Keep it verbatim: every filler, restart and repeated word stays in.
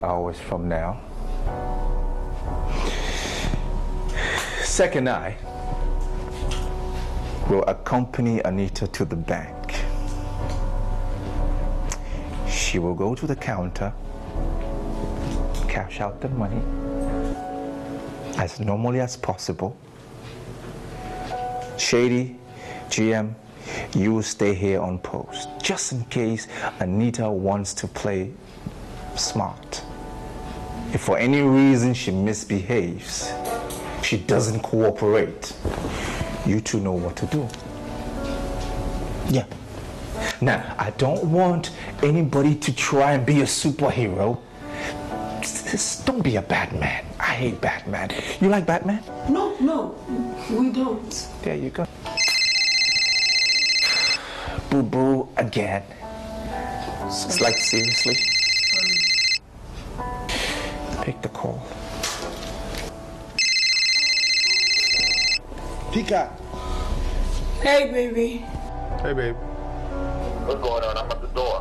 hours from now. Second Eye will accompany Anita to the bank. She will go to the counter, cash out the money as normally as possible. Shady, G M, you will stay here on post, just in case Anita wants to play smart. If for any reason she misbehaves, she doesn't cooperate, you two know what to do. Yeah. Now, I don't want anybody to try and be a superhero. Just don't be a Batman. I hate Batman. You like Batman? No, no, we don't. There you go. Boo-boo again. It's like, seriously? Take the call. Peacock. Hey, baby. Hey, babe. What's going on? I'm at the door.